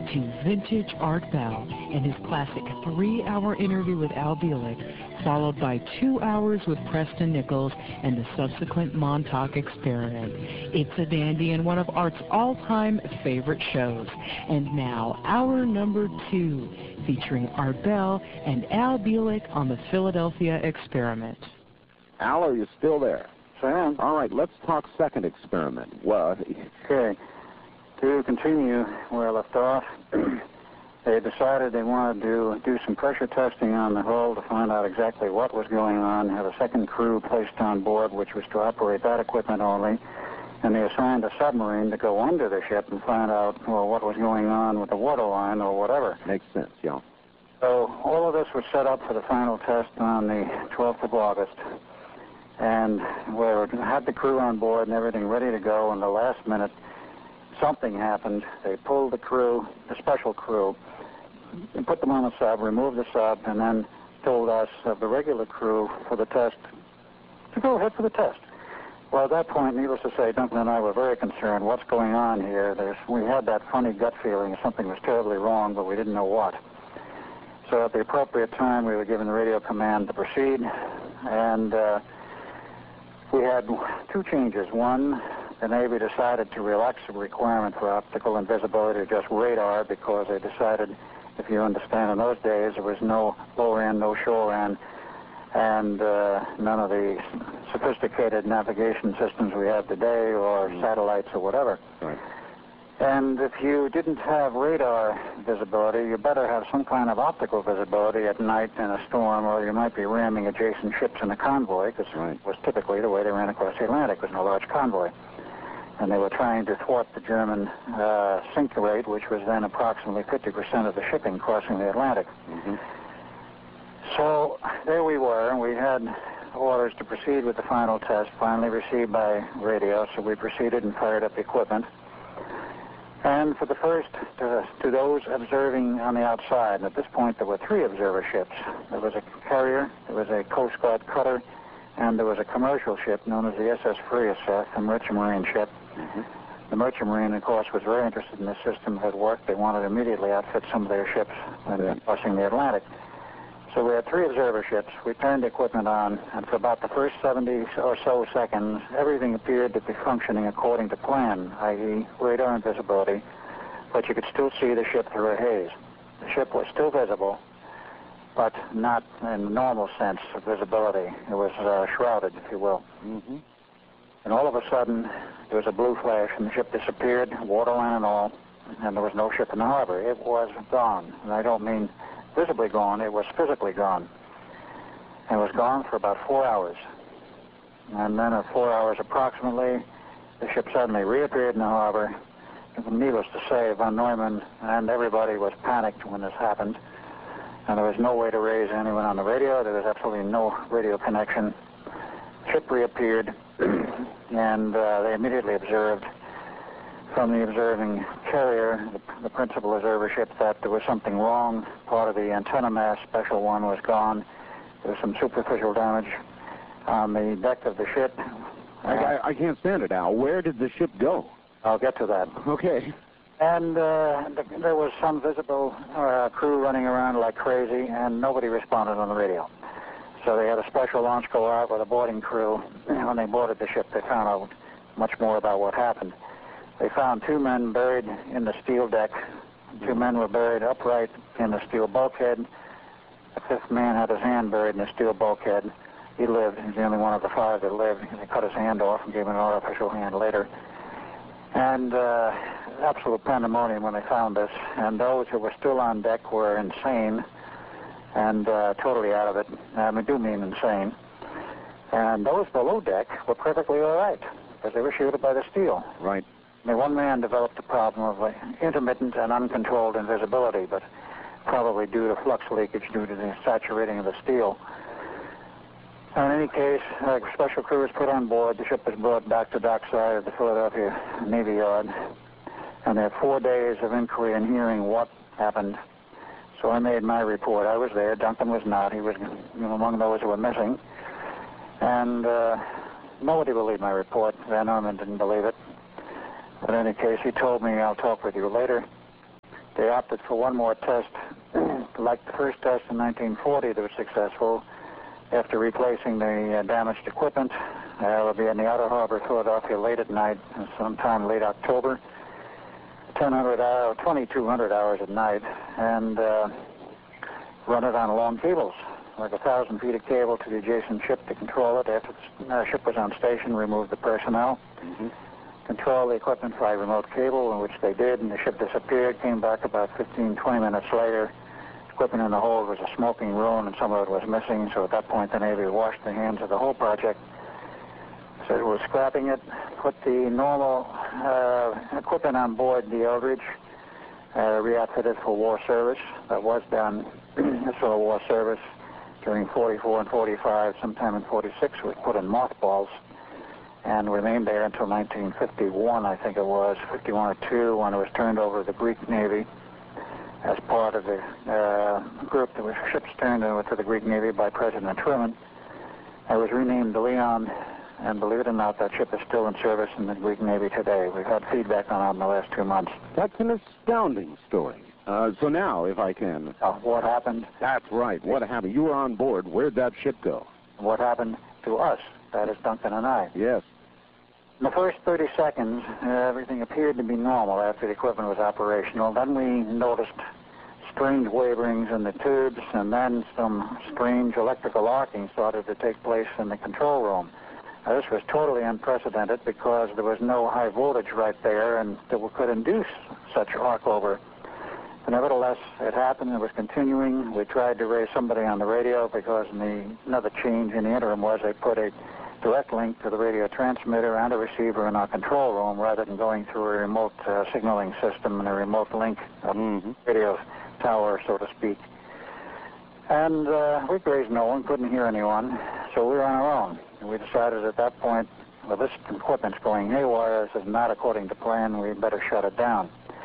to Vintage Art Bell and his classic 3-hour interview with Al Bielek, followed by 2 hours with Preston Nichols and the subsequent Montauk Experiment. It's a dandy and one of Art's all-time favorite shows. And now, hour number 2, featuring Art Bell and Al Bielek on the Philadelphia Experiment. Al, are you still there? Sam? All right, let's talk second experiment. Well, okay. To continue where I left off, they decided they wanted to do some pressure testing on the hull to find out exactly what was going on, have a second crew placed on board, which was to operate that equipment only, and they assigned a submarine to go under the ship and find out, well, what was going on with the water line or whatever. Makes sense, yeah. So all of this was set up for the final test on the 12th of August. And we had the crew on board and everything ready to go, and the last minute, something happened. They pulled the crew, the special crew, and put them on the sub, removed the sub, and then told us, the regular crew, for the test, to go ahead for the test. Well, at that point, needless to say, Duncan and I were very concerned. What's going on here? We had that funny gut feeling something was terribly wrong, but we didn't know what. So at the appropriate time, we were given the radio command to proceed, and we had 2 changes. One, the Navy decided to relax the requirement for optical invisibility to just radar, because they decided, if you understand, in those days there was no lower end, no shore end, and none of the sophisticated navigation systems we have today, or satellites or whatever. Right. And if you didn't have radar visibility, you better have some kind of optical visibility at night in a storm, or you might be ramming adjacent ships in a convoy, because it was typically the way they ran across the Atlantic, was in a large convoy. And they were trying to thwart the German sink rate, which was then approximately 50% of the shipping crossing the Atlantic. Mm-hmm. So there we were, and we had orders to proceed with the final test, finally received by radio, so we proceeded and fired up the equipment. And for the first, to those observing on the outside, and at this point there were 3 observer ships. There was a carrier, there was a Coast Guard cutter, and there was a commercial ship known as the SS Friaseth, a merchant marine ship. Mm-hmm. The merchant marine, of course, was very interested in the system that worked. They wanted to immediately outfit some of their ships when crossing the Atlantic. So we had 3 observer ships. We turned the equipment on, and for about the first 70 or so seconds, everything appeared to be functioning according to plan, i.e. radar and visibility, but you could still see the ship through a haze. The ship was still visible, but not in the normal sense of visibility. It was shrouded, if you will. Mm-hmm. And all of a sudden, there was a blue flash, and the ship disappeared, waterline and all, and there was no ship in the harbor. It was gone, and I don't mean visibly gone, it was physically gone. And it was gone for about 4 hours. And then at 4 hours approximately, the ship suddenly reappeared in the harbor. Needless to say, von Neumann and everybody was panicked when this happened. And there was no way to raise anyone on the radio. There was absolutely no radio connection. The ship reappeared, and they immediately observed from the observing carrier, the principal observer ship, that there was something wrong. Part of the antenna mast, special one, was gone. There was some superficial damage on the deck of the ship. I can't stand it, Al. Where did the ship go? I'll get to that. Okay. And there was some visible crew running around like crazy, and nobody responded on the radio. So they had a special launch go out with a boarding crew. When they boarded the ship, they found out much more about what happened. They found 2 men buried in the steel deck. 2 men were buried upright in the steel bulkhead. The 5th man had his hand buried in the steel bulkhead. He lived. He's the only one of the 5 that lived. They cut his hand off and gave him an artificial hand later. And absolute pandemonium when they found this. And those who were still on deck were insane and totally out of it. I do mean insane. And those below deck were perfectly all right, because they were shielded by the steel. Right. One man developed a problem of intermittent and uncontrolled invisibility, but probably due to flux leakage due to the saturating of the steel. In any case, a special crew was put on board. The ship was brought back to dockside of the Philadelphia Navy Yard, and they had 4 days of inquiry and hearing what happened. So I made my report. I was there. Duncan was not. He was among those who were missing. And nobody believed my report. Van Neumann didn't believe it. But in any case, he told me, I'll talk with you later. They opted for one more test. Like the first test in 1940 that was successful, after replacing the damaged equipment. We'll be in the Outer Harbor, Philadelphia, late at night, sometime late October, 2,200 hours at night, and run it on long cables, like 1,000 feet of cable to the adjacent ship to control it. After the ship was on station, remove the personnel, control the equipment by remote cable, in which they did, and the ship disappeared, came back about 15, 20 minutes later. Equipment in the hold was a smoking ruin, and some of it was missing, so at that point the Navy washed their hands of the whole project. So it was scrapping it, put the normal equipment on board the Eldridge, re-outfitted for war service. That was done for war service during 44 and 45. Sometime in 46 it was put in mothballs and remained there until 1951, I think it was, 51 or 2, when it was turned over to the Greek Navy as part of the group that was ships turned over to the Greek Navy by President Truman. It was renamed the Leon, and believe it or not, that ship is still in service in the Greek Navy today. We've had feedback on it in the last 2 months. That's an astounding story. So now, if I can... what happened? That's right. What happened? You were on board. Where'd that ship go? What happened to us? That is Duncan and I. Yes. In the first 30 seconds, everything appeared to be normal after the equipment was operational. Then we noticed strange waverings in the tubes, and then some strange electrical arcing started to take place in the control room. Now, this was totally unprecedented because there was no high voltage right there and that could induce such arc over. But nevertheless, it happened. It was continuing. We tried to raise somebody on the radio because another change in the interim was they put a direct link to the radio transmitter and a receiver in our control room rather than going through a remote signaling system and a remote link radio tower, so to speak. And we raised no one, couldn't hear anyone, so we were on our own. And we decided at that point, well, this equipment's going haywire. This is not according to plan. We better shut it down.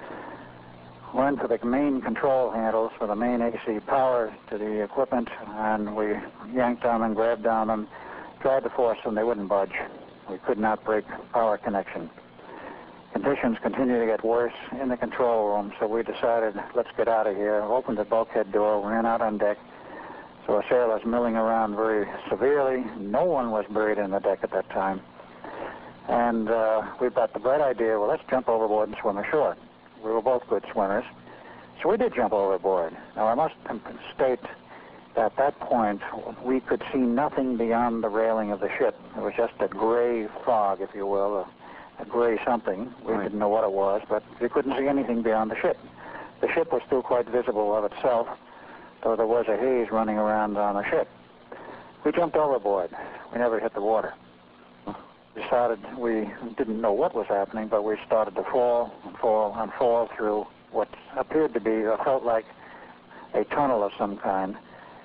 Went to the main control handles for the main AC power to the equipment, and we yanked on them, grabbed on them, tried to force them. They wouldn't budge. We could not break power connection. Conditions continued to get worse in the control room, so we decided, let's get out of here. Opened the bulkhead door, ran out on deck. So our sailors milling around very severely. No one was buried in the deck at that time. And we got the bright idea, well, let's jump overboard and swim ashore. We were both good swimmers. So we did jump overboard. Now, I must state that at that point, we could see nothing beyond the railing of the ship. It was just a gray fog, if you will, a gray something. We didn't know what it was, but we couldn't see anything beyond the ship. The ship was still quite visible of itself, though there was a haze running around on the ship. We jumped overboard. We never hit the water. Decided we didn't know what was happening, but we started to fall and fall and fall through what appeared to be, or felt like, a tunnel of some kind,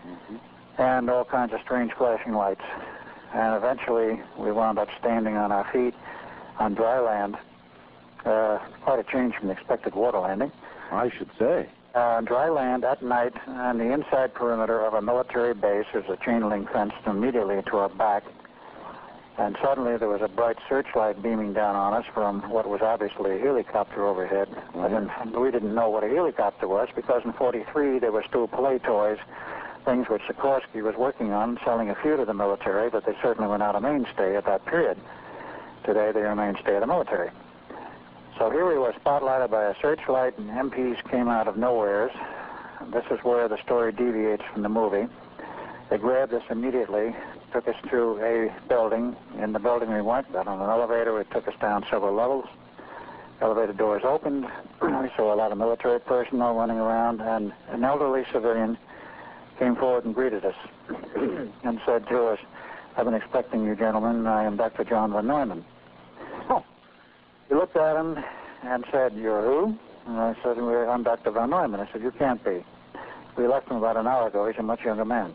and all kinds of strange flashing lights. And eventually we wound up standing on our feet on dry land. Quite a change from the expected water landing. I should say. Dry land at night on the inside perimeter of a military base. There's a chain link fence immediately to our back. And suddenly there was a bright searchlight beaming down on us from what was obviously a helicopter overhead. We didn't know what a helicopter was because in 43 there were still play toys, things which Sikorsky was working on, selling a few to the military, but they certainly were not a mainstay at that period. Today they are a mainstay of the military. So here we were spotlighted by a searchlight, and MPs came out of nowheres. This is where the story deviates from the movie. They grabbed us immediately, took us to a building. In the building we went, got on an elevator. It took us down several levels. Elevator doors opened. We saw a lot of military personnel running around, and an elderly civilian came forward and greeted us and said to us, "I've been expecting you, gentlemen. I am Dr. John von Neumann." Oh. He looked at him and said, "You're who?" And I said, "I'm Dr. von Neumann." I said, "You can't be. We left him about an hour ago. He's a much younger man."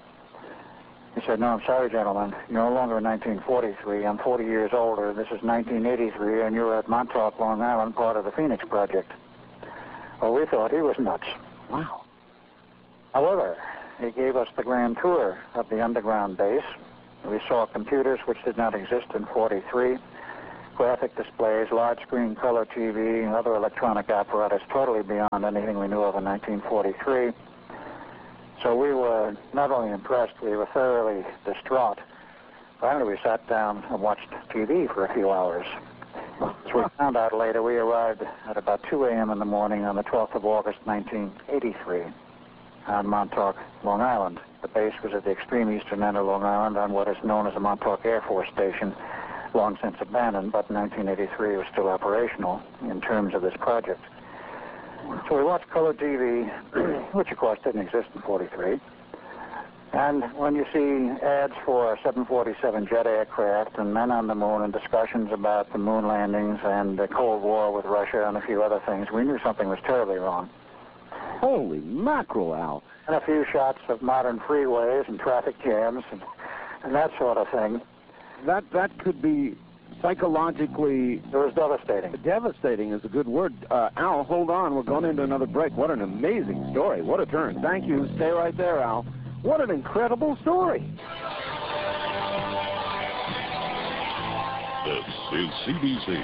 He said, "No, I'm sorry, gentlemen. You're no longer in 1943. I'm 40 years older. This is 1983, and you're at Montauk, Long Island, part of the Phoenix Project." Well, we thought he was nuts. Wow. However, he gave us the grand tour of the underground base. We saw computers which did not exist in 43. graphic displays, large screen color TV, and other electronic apparatus totally beyond anything we knew of in 1943. So we were not only impressed, we were thoroughly distraught. Finally, we sat down and watched TV for a few hours. As we found out later, we arrived at about 2 a.m. in the morning on the 12th of August, 1983, on Montauk, Long Island. The base was at the extreme eastern end of Long Island on what is known as the Montauk Air Force Station, long since abandoned, but in 1983 it was still operational in terms of this project. So we watched color TV, which of course didn't exist in 43. And when you see ads for 747 jet aircraft and men on the moon and discussions about the moon landings and the Cold War with Russia and a few other things, we knew something was terribly wrong. Holy mackerel, Al. And a few shots of modern freeways and traffic jams and that sort of thing. That could be psychologically... It was devastating. Devastating is a good word. Al, hold on. We're going into another break. What an amazing story. What a turn. Thank you. Stay right there, Al. What an incredible story. This is CBC.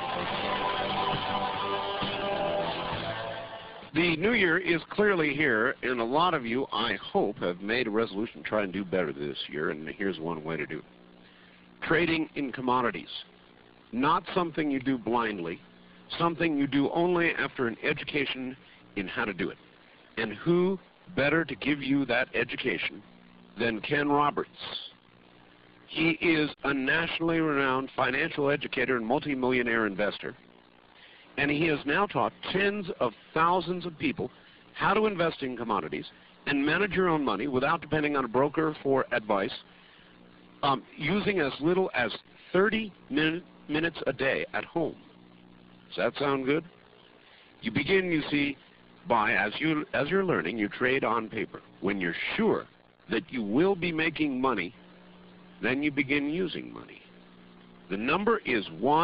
The new year is clearly here, and a lot of you, I hope, have made a resolution to try and do better this year, and here's one way to do it. Trading in commodities. Not something you do blindly, something you do only after an education in how to do it. And who better to give you that education than Ken Roberts? He is a nationally renowned financial educator and multimillionaire investor. And he has now taught tens of thousands of people how to invest in commodities and manage your own money without depending on a broker for advice, using as little as 30 minutes a day at home. Does that sound good? You begin, you see, by, as you're learning, you trade on paper. When you're sure that you will be making money, then you begin using money. The number is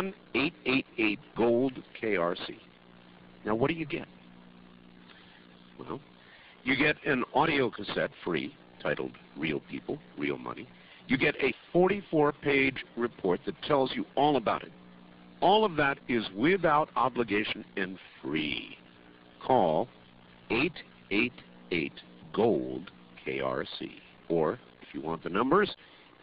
1-888-GOLD-KRC. Now, what do you get? Well, you get an audio cassette free titled Real People, Real Money. You get a 44-page report that tells you all about it. All of that is without obligation and free. Call 888-GOLD-KRC. Or, if you want the numbers,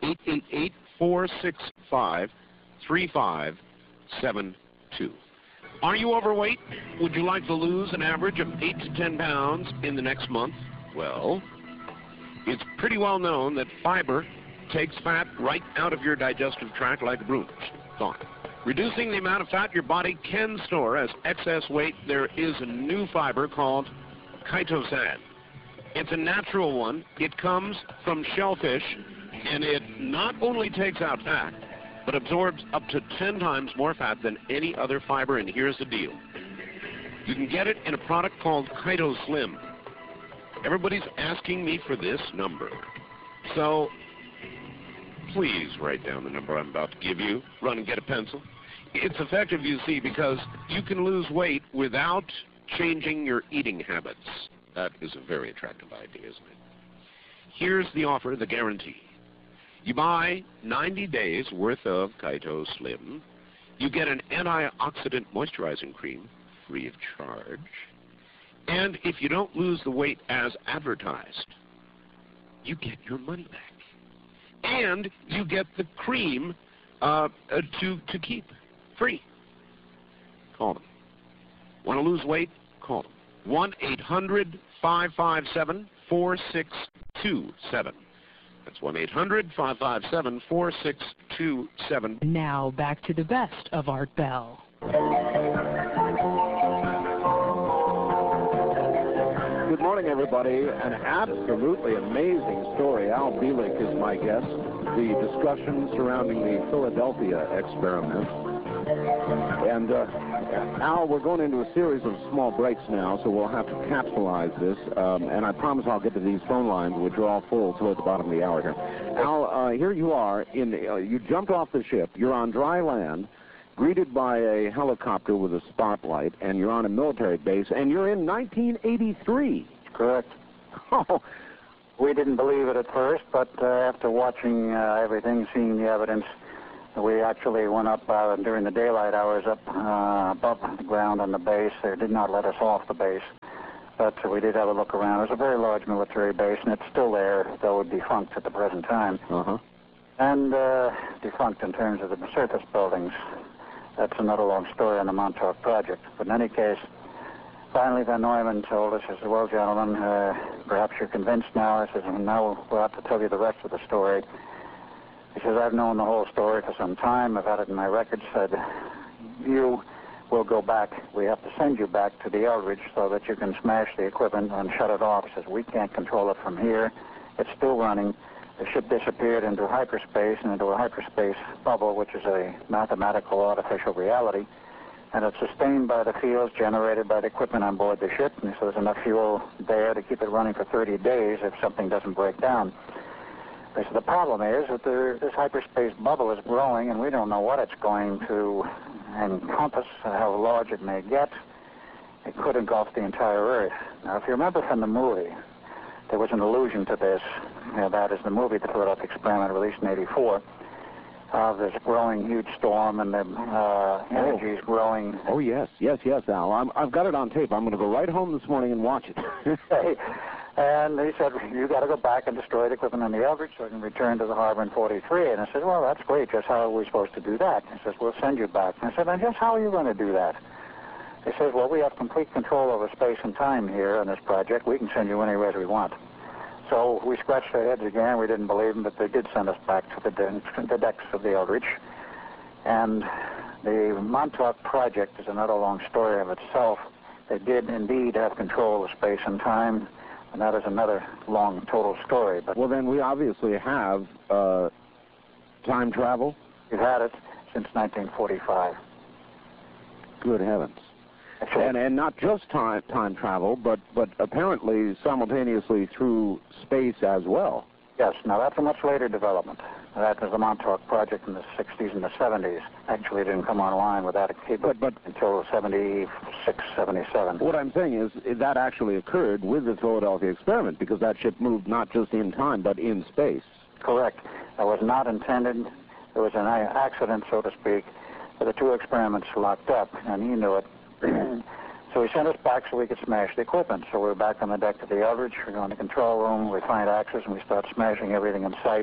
888-465-3572. Are you overweight? Would you like to lose an average of 8 to 10 pounds in the next month? Well, it's pretty well known that fiber takes fat right out of your digestive tract like a broom. Thought. Reducing the amount of fat your body can store as excess weight, there is a new fiber called chitosan. It's a natural one. It comes from shellfish, and it not only takes out fat, but absorbs up to 10 times more fat than any other fiber, and here's the deal. You can get it in a product called Chito Slim. Everybody's asking me for this number. So please write down the number I'm about to give you. Run and get a pencil. It's effective, you see, because you can lose weight without changing your eating habits. That is a very attractive idea, isn't it? Here's the offer, the guarantee. You buy 90 days worth of Chito Slim. You get an antioxidant moisturizing cream free of charge. And if you don't lose the weight as advertised, you get your money back. And you get the cream to keep free. Call them. Want to lose weight? Call them. 1-800-557-4627. That's 1-800-557-4627. Now back to the best of Art Bell. Good morning, everybody. An absolutely amazing story. Al Bielek is my guest. The discussion surrounding the Philadelphia experiment. And, Al, we're going into a series of small breaks now, so we'll have to capsulize this. And I promise I'll get to these phone lines, which are all full toward the bottom of the hour here. Al, here you are. You jumped off the ship. You're on dry land, greeted by a helicopter with a spotlight, and you're on a military base, and you're in 1983. Correct. Oh. We didn't believe it at first, but after watching everything, seeing the evidence, We actually went up during the daylight hours up above the ground on the base. They did not let us off the base, but we did have a look around. It was a very large military base, and it's still there, though defunct at the present time. And defunct in terms of the surface buildings. That's another long story on the Montauk project. But in any case, finally Van Neumann told us, he said, well, gentlemen, perhaps you're convinced now. He says, now we'll have to tell you the rest of the story. He says, I've known the whole story for some time. I've had it in my records. Said, you will go back. We have to send you back to the Eldridge so that you can smash the equipment and shut it off. He says, we can't control it from here. It's still running. The ship disappeared into hyperspace and into a hyperspace bubble, which is a mathematical artificial reality. And it's sustained by the fields generated by the equipment on board the ship. And so there's enough fuel there to keep it running for 30 days if something doesn't break down. So the problem is that this hyperspace bubble is growing, and we don't know what it's going to encompass, how large it may get. It could engulf the entire Earth. Now, if you remember from the movie, there was an allusion to this. That is the movie, The Philadelphia Experiment, released in '84. There's a growing huge storm, and the energy is growing. Oh, yes, Al. I've got it on tape. I'm going to go right home this morning and watch it. And he said, you got to go back and destroy the equipment on the Eldridge so I can return to the harbor in 43. And I said, well, that's great. Just how are we supposed to do that? He says, we'll send you back. And I said, and just how are you going to do that? He says, well, we have complete control over space and time here on this project. We can send you anywhere we want. So we scratched our heads again. We didn't believe them, but they did send us back to the decks of the Eldridge. And the Montauk project is another long story of itself. They did indeed have control of space and time. And that is another long total story. But well, then we obviously have time travel. We've had it since 1945. Good heavens. And not just time travel, but apparently simultaneously through space as well. Yes. Now, that's a much later development. That was the Montauk project in the 60s and the 70s. Actually, it didn't come online with that capability until 76, 77. What I'm saying is that actually occurred with the Philadelphia Experiment, because that ship moved not just in time, but in space. Correct. That was not intended. It was an accident, so to speak. The two experiments locked up, and he knew it. So he sent us back so we could smash the equipment. So we're back on the deck of the Eldridge. We go in the control room. We find axes, and we start smashing everything in sight.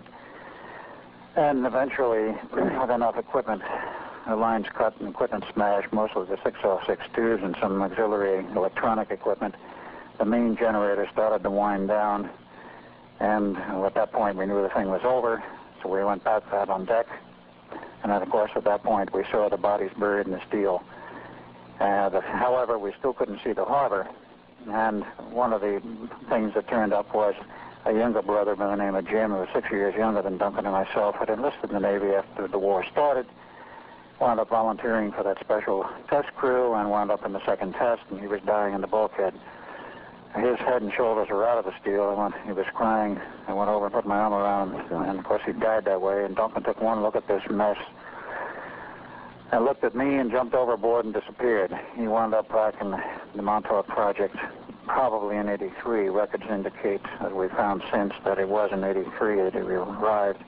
And eventually, with enough equipment, the lines cut and equipment smashed, mostly the 606 tubes and some auxiliary electronic equipment. The main generator started to wind down, and at that point we knew the thing was over, so we went back out on deck. And then, of course, at that point we saw the bodies buried in the steel. However, we still couldn't see the harbor, and one of the things that turned up was a younger brother by the name of Jim, who was 6 years younger than Duncan and myself, had enlisted in the Navy after the war started, wound up volunteering for that special test crew, and wound up in the second test, and he was dying in the bulkhead. His head and shoulders were out of the steel. He was crying. I went over and put my arm around him, and of course he died that way, and Duncan took one look at this mess and looked at me and jumped overboard and disappeared. He wound up back in the Montauk project probably in '83. Records indicate, as we found since, that it was in '83 that he arrived.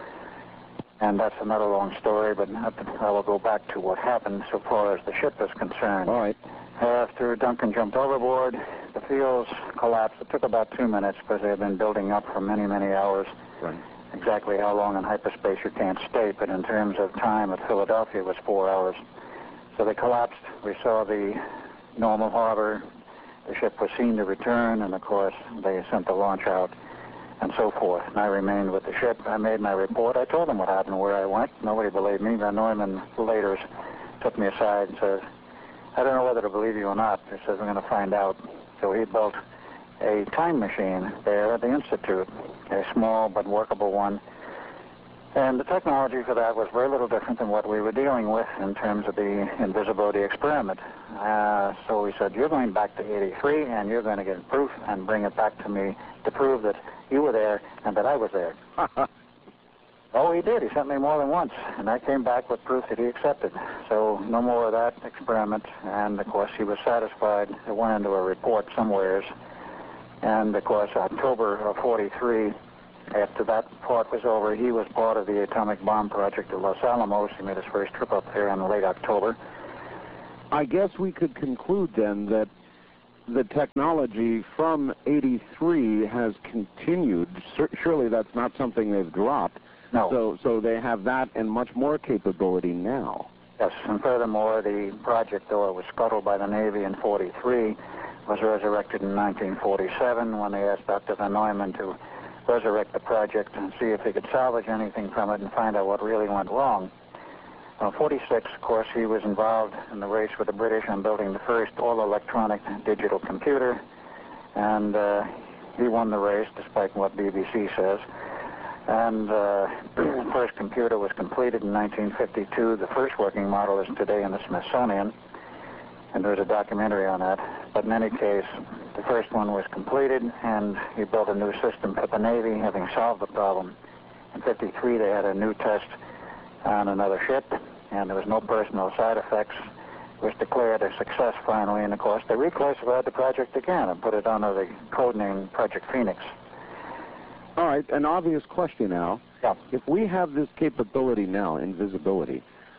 And that's another long story, but I will go back to what happened so far as the ship is concerned. All right. After Duncan jumped overboard, the fields collapsed. It took about 2 minutes because they had been building up for many, many hours. Right. Exactly how long in hyperspace you can't state, but in terms of time at Philadelphia it was 4 hours. So they collapsed. We saw the normal harbor. The ship was seen to return, and of course they sent the launch out and so forth. And I remained with the ship. I made my report. I told them what happened, where I went. Nobody believed me. Van Neumann later took me aside and said, I don't know whether to believe you or not. He says, we're going to find out. So he built a time machine there at the Institute, a small but workable one. And the technology for that was very little different than what we were dealing with in terms of the invisibility experiment. So he said, you're going back to '83, and you're going to get proof and bring it back to me to prove that you were there and that I was there. Oh, he did. He sent me more than once, and I came back with proof that he accepted. So no more of that experiment, and of course he was satisfied. It went into a report somewheres. And, of course, October of '43, After that part was over, he was part of the atomic bomb project at Los Alamos. He made his first trip up there in late October. I guess we could conclude then that the technology from '83 has continued. Surely that's not something they've dropped. No. So they have that and much more capability now. Yes, and furthermore, the project, though it was scuttled by the Navy in '43, was resurrected in 1947 when they asked Dr. Van Neumann to resurrect the project and see if he could salvage anything from it and find out what really went wrong. In '46, of course, he was involved in the race with the British on building the first all-electronic digital computer, and he won the race, despite what BBC says. And the first computer was completed in 1952. The first working model is today in the Smithsonian, and there's a documentary on that. But in any case, the first one was completed, and he built a new system for the Navy, having solved the problem. In '53, they had a new test on another ship, and there was no personal side effects. It was declared a success finally, and of course they reclassified the project again and put it under the code name Project Phoenix. All right, an obvious question now. Yeah. If we have this capability now, invisibility,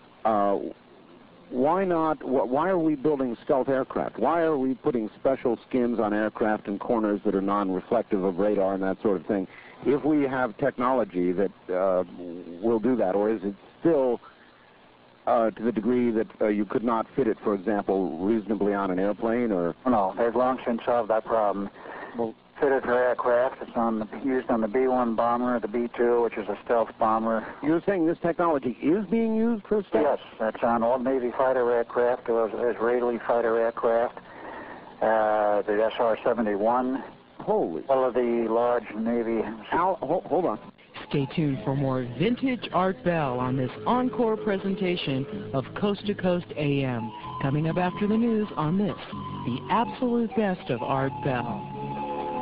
why not? Why are we building stealth aircraft? Why are we putting special skins on aircraft and corners that are non-reflective of radar and that sort of thing? If we have technology that will do that, or is it still to the degree that you could not fit it, for example, reasonably on an airplane? Or no, they've long since solved that problem. Well, fitted for aircraft. It's used on the B-1 bomber, the B-2, which is a stealth bomber. You're saying this technology is being used for stealth? Yes, that's on all Navy fighter aircraft, Israeli fighter aircraft, the SR-71. Holy. All of the large Navy... Al, hold on. Stay tuned for more vintage Art Bell on this encore presentation of Coast to Coast AM. Coming up after the news on this, the absolute best of Art Bell.